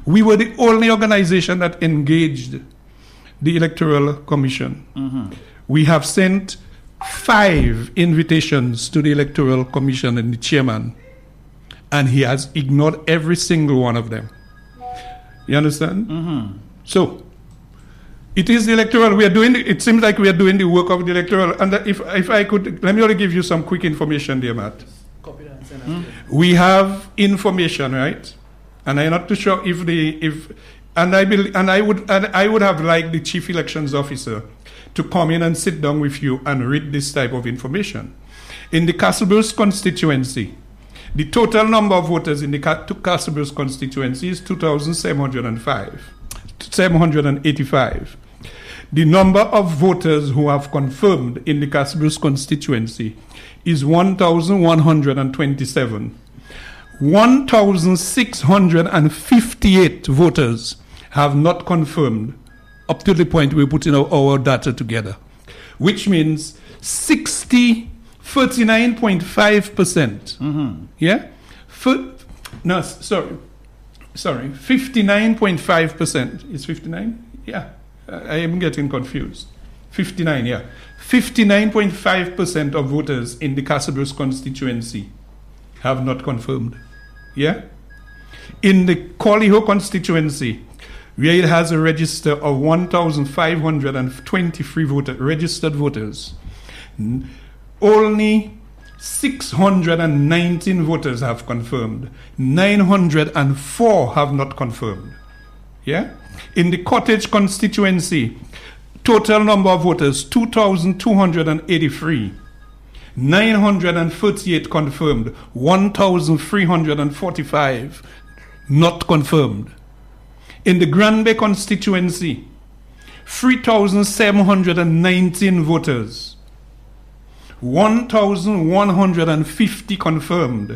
We were the only organization that engaged the Electoral Commission. We have sent 5 invitations to the Electoral Commission and the chairman, and he has ignored every single one of them. You understand? So, it is the electoral. We are doing. It seems like we are doing the work of the electoral. And if I could, let me only give you some quick information, dear Matt. We have information, right? And I'm not too sure I would have liked the chief elections officer to come in and sit down with you and read this type of information. In the Castlebrooks constituency, the total number of voters in the Castlebrooks constituency is 2,785. The number of voters who have confirmed in the Castlebrooks constituency is 1,127. 1,658 voters have not confirmed up to the point we're putting our data together, which means 39.5%. Yeah? 59.5%. Is 59? Yeah. I am getting confused. 59, yeah. 59.5% of voters in the Castlebrooks constituency have not confirmed. Yeah? In the Collyho constituency, where it has a register of 1,523 registered voters, only 619 voters have confirmed. 904 have not confirmed. Yeah? In the Cottage constituency, total number of voters, 2,283. 938 confirmed. 1,345 not confirmed. In the Granby constituency, 3,719 voters. 1,150 confirmed.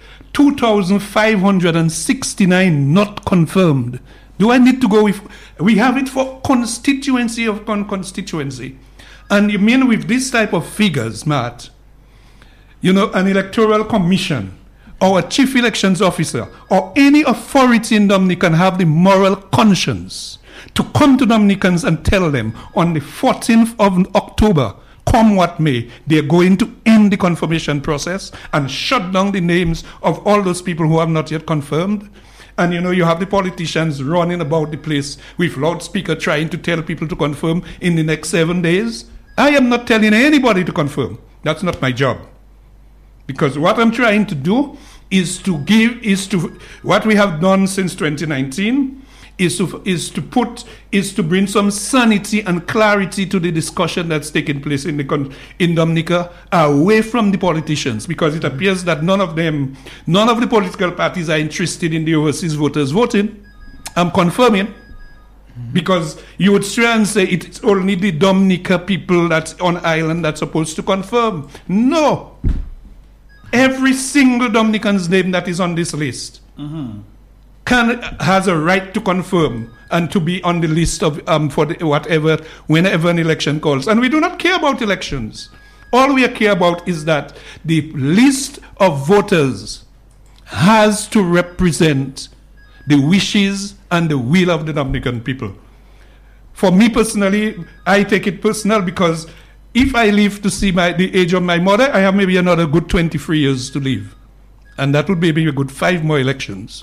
2,569 not confirmed. Do I need to go with... We have it for constituency of constituency. And you mean with this type of figures, Matt, you know, an electoral commission or a chief elections officer or any authority in Dominica have the moral conscience to come to Dominicans and tell them on the 14th of October, come what may, they're going to end the confirmation process and shut down the names of all those people who have not yet confirmed. And you know, you have the politicians running about the place with loudspeaker trying to tell people to confirm in the next 7 days. I am not telling anybody to confirm. That's not my job. Because what I'm trying to do is to what we have done since 2019 is to bring some sanity and clarity to the discussion that's taking place in Dominica, away from the politicians, because it appears that none of the political parties are interested in the overseas voters voting. I'm confirming, because you would try and say it's only the Dominica people that's on island that's supposed to confirm. No. Every single Dominican's name that is on this list has a right to confirm and to be on the list of whenever an election calls. And we do not care about elections. All we care about is that the list of voters has to represent the wishes and the will of the Dominican people. For me personally, I take it personal because if I live to see the age of my mother, I have maybe another good 23 years to live. And that would be maybe a good 5 more elections.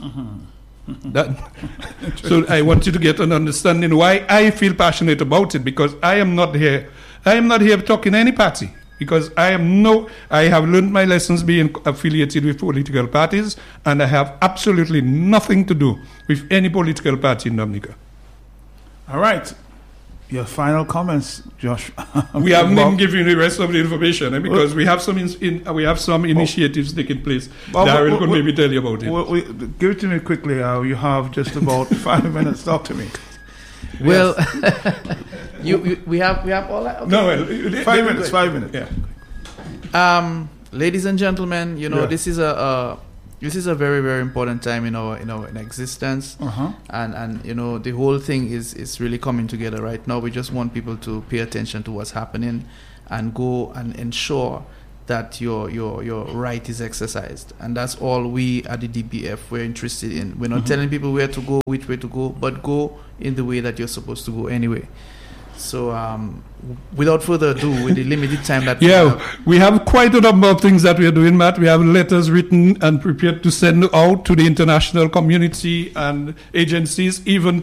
So I want you to get an understanding why I feel passionate about it, because I am not here talking any party, because I have learned my lessons being affiliated with political parties, and I have absolutely nothing to do with any political party in Dominica. All right. Your final comments, Josh. We haven't even given you the rest of the information because we have some initiatives taking place. Daryl could maybe tell you about it. Give it to me quickly. You have just about 5 minutes. Talk to me. Well, we have all that. Okay. No, 5 minutes. 5 minutes. Yeah. Ladies and gentlemen, this is a very, very important time in our existence, and the whole thing is really coming together right now. We just want people to pay attention to what's happening and go and ensure that your right is exercised. And that's all we at the DBF we're interested in. We're not telling people where to go, which way to go, but go in the way that you're supposed to go anyway. So without further ado, with the limited time that we have quite a number of things that we are doing, Matt. We have letters written and prepared to send out to the international community and agencies, even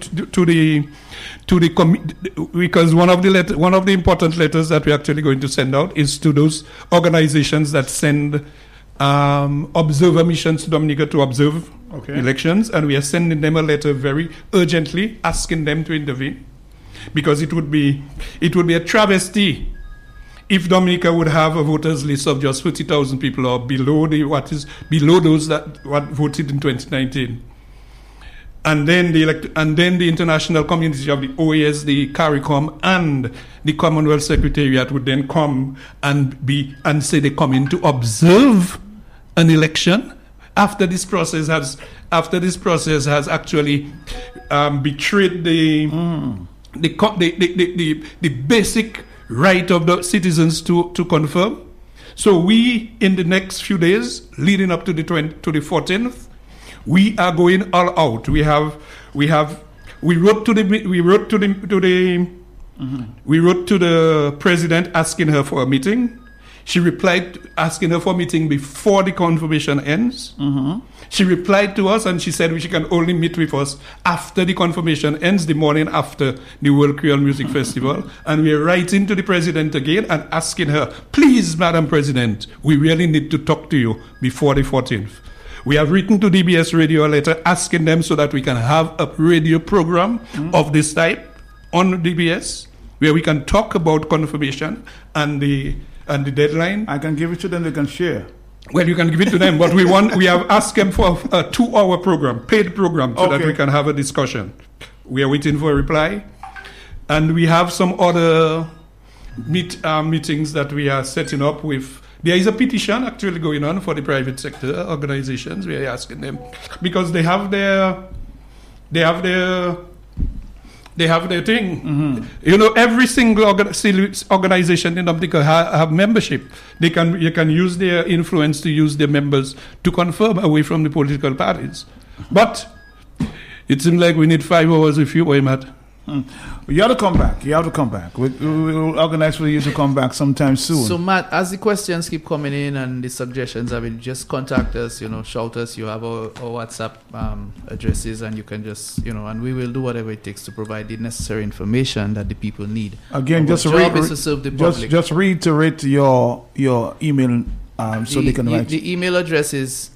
because one of the important letters that we're actually going to send out is to those organizations that send observer missions to Dominica to observe elections, and we are sending them a letter very urgently asking them to intervene, because it would be a travesty if Dominica would have a voters list of just 40,000 people or below those that voted in 2019. And then the international community of the OAS, the CARICOM, and the Commonwealth Secretariat would then come and say they come in to observe an election after this process has actually betrayed the basic right of the citizens to confirm. So we, in the next few days leading up to the 14th. We are going all out. We wrote to the president asking her for a meeting. She replied asking her for a meeting before the confirmation ends. She replied to us and she said she can only meet with us after the confirmation ends, the morning after the World Creole Music Festival. And we are writing to the president again and asking her, please, Madam President, we really need to talk to you before the 14th. We have written to DBS Radio a letter asking them so that we can have a radio program of this type on DBS where we can talk about confirmation and the deadline. I can give it to them, they can share. Well, you can give it to them, but we have asked them for a 2-hour program, paid program, so that we can have a discussion. We are waiting for a reply. And we have some other meetings that we are setting up with. There is a petition actually going on for the private sector organizations. We are asking them because they have their thing. You know, every single organization in Dominica have membership. You can use their influence to use their members to confirm away from the political parties. But it seems like we need 5 hours with you, Matt. You have to come back. We will organize for you to come back sometime soon. So, Matt, as the questions keep coming in and the suggestions, I mean, just contact us, shout us. You have our WhatsApp addresses, and you can just, and we will do whatever it takes to provide the necessary information that the people need. Again, just reiterate your email so they can write. The email address is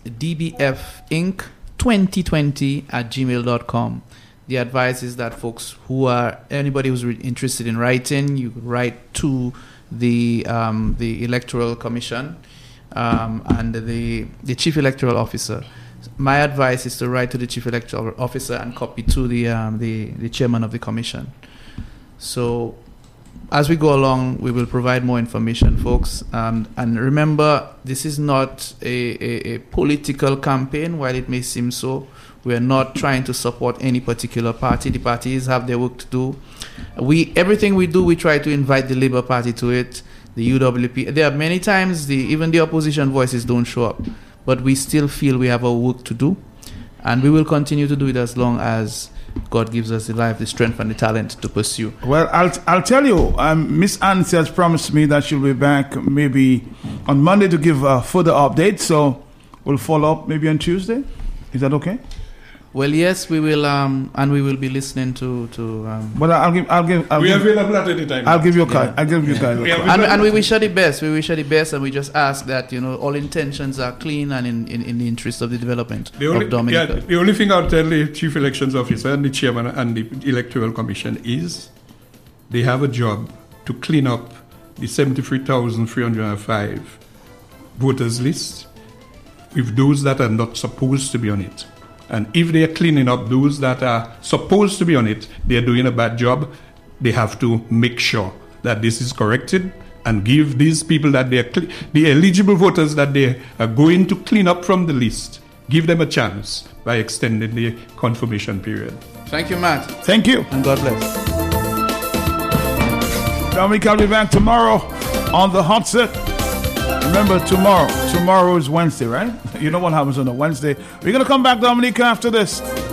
dbfinc2020@gmail.com. The advice is that anybody who's interested in writing, you write to the Electoral Commission and the Chief Electoral Officer. My advice is to write to the Chief Electoral Officer and copy to the Chairman of the Commission. So as we go along, we will provide more information, folks. And remember, this is not a political campaign, while it may seem so. We are not trying to support any particular party. The parties have their work to do. Everything we do, we try to invite the Labour Party to it, the UWP. There are many times even the opposition voices don't show up, but we still feel we have our work to do, and we will continue to do it as long as God gives us the life, the strength, and the talent to pursue. Well, I'll tell you, Miss Anne has promised me that she'll be back maybe on Monday to give a further update. So we'll follow up maybe on Tuesday. Is that okay? Well, yes, we will, and we will be listening to. But I'll give. We are available at any time. I'll give you a call. I'll give you guys. And we wish her the best. We wish her the best, and we just ask that all intentions are clean and in the interest of the development of Dominica. The only thing I'll tell the Chief Elections Officer and the Chairman and the Electoral Commission is they have a job to clean up the 73,305 voters list with those that are not supposed to be on it. And if they are cleaning up those that are supposed to be on it, they are doing a bad job. They have to make sure that this is corrected and give these people that the eligible voters that they are going to clean up from the list, give them a chance by extending the confirmation period. Thank you, Matt. Thank you. And God bless. Now we can be back tomorrow on the Hot Set. Remember, tomorrow is Wednesday, right? You know what happens on a Wednesday. We're going to come back, Dominica, after this.